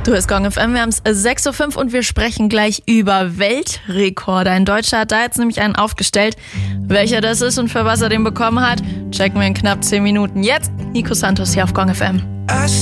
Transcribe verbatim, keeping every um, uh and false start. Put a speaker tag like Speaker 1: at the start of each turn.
Speaker 1: Du hörst Gong F M, wir haben es sechs Uhr fünf und wir sprechen gleich über Weltrekorde. Ein Deutscher hat da jetzt nämlich einen aufgestellt. Welcher das ist und für was er den bekommen hat, checken wir in knapp zehn Minuten. Jetzt Nico Santos hier auf Gong F M.